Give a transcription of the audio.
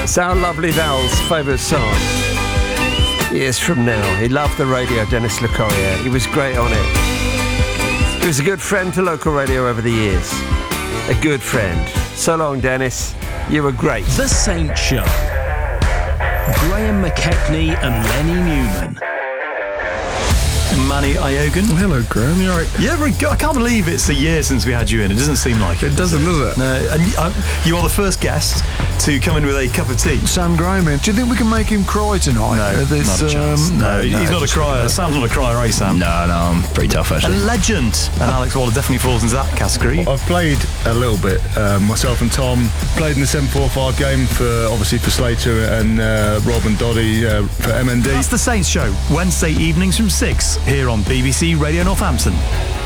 It's our lovely Val's favourite song. Years from now. He loved the radio, Dennis LeCorrier. He was great on it. He was a good friend to local radio over the years. A good friend. So long, Dennis. You were great. The Saint Show. Graham McKechnie and Lenny Newman. Manny Iogan. Well, hello, Graham. You all right? Yeah, very good. I can't believe it's a year since we had you in. It doesn't seem like it. It doesn't, does it? No, and you are the first guest to come in with a cup of tea. Sam Graham, do you think we can make him cry tonight? No, not a chance. No, he's not a crier. Sam's not a crier, are you, Sam? No, I'm pretty tough, actually. A legend. And Alex Waller definitely falls into that category. I've played a little bit. Myself and Tom played in the 745 game for Slater and Rob and Doddy for MND. That's The Saints Show, Wednesday evenings from 6 here on BBC Radio Northampton.